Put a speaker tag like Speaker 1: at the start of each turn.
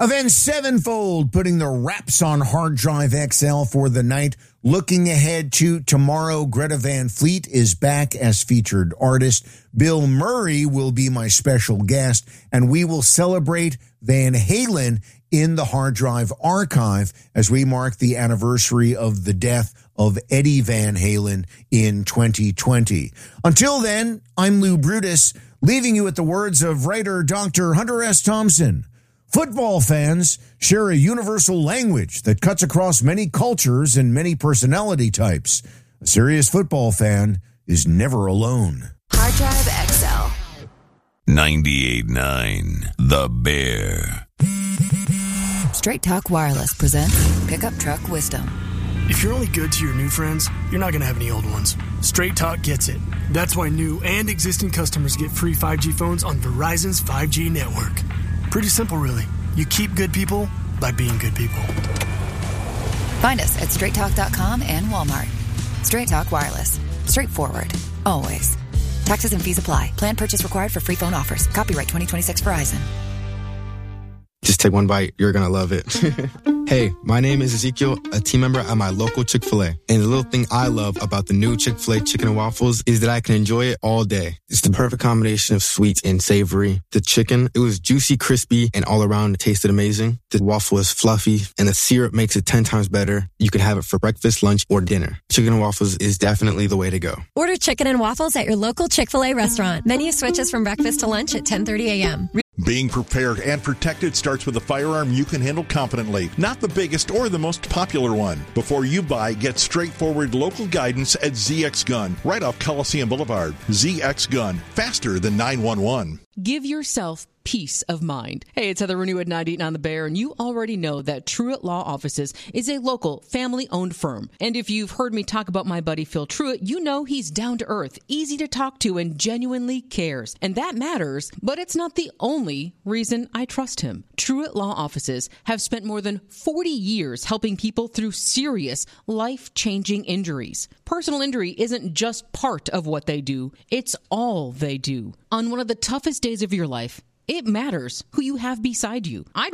Speaker 1: Avenged Sevenfold putting the wraps on Hard Drive XL for the night. Looking ahead to tomorrow, Greta Van Fleet is back as featured artist. Bill Murray will be my special guest, and we will celebrate Van Halen in the Hard Drive archive as we mark the anniversary of the death of Eddie Van Halen in 2020. Until then, I'm Lou Brutus, leaving you with the words of writer Dr. Hunter S. Thompson. Football fans share a universal language that cuts across many cultures and many personality types. A serious football fan is never alone.
Speaker 2: Hard Drive XL.
Speaker 3: 98.9 The Bear.
Speaker 2: Straight Talk Wireless presents Pickup Truck Wisdom.
Speaker 4: If you're only good to your new friends, you're not going to have any old ones. Straight Talk gets it. That's why new and existing customers get free 5G phones on Verizon's 5G network. Pretty simple, really. You keep good people by being good people.
Speaker 2: Find us at straighttalk.com and Walmart. Straight Talk Wireless. Straightforward. Always. Taxes and fees apply. Plan purchase required for free phone offers. Copyright 2026 Verizon.
Speaker 5: Just take one bite. You're going to love it. Hey, my name is Ezekiel, a team member at my local Chick-fil-A. And the little thing I love about the new Chick-fil-A chicken and waffles is that I can enjoy it all day. It's the perfect combination of sweet and savory. The chicken, it was juicy, crispy, and all around it tasted amazing. The waffle is fluffy, and the syrup makes it 10 times better. You can have it for breakfast, lunch, or dinner. Chicken and waffles is definitely the way to go.
Speaker 6: Order chicken and waffles at your local Chick-fil-A restaurant. Menu switches from breakfast to lunch at 10:30 a.m.
Speaker 7: Being prepared and protected starts with a firearm you can handle confidently, not the biggest or the most popular one. Before you buy, get straightforward local guidance at ZX Gun, right off Coliseum Boulevard. ZX Gun, faster than 911.
Speaker 8: Give yourself peace of mind. Hey, it's Heather Renew at 98 on the Bear, and you already know that Truitt Law Offices is a local, family-owned firm. And if you've heard me talk about my buddy Phil Truitt, you know he's down to earth, easy to talk to, and genuinely cares. And that matters, but it's not the only reason I trust him. Truitt Law Offices have spent more than 40 years helping people through serious, life-changing injuries. Personal injury isn't just part of what they do, it's all they do. On one of the toughest days of your life, it matters who you have beside you. I'd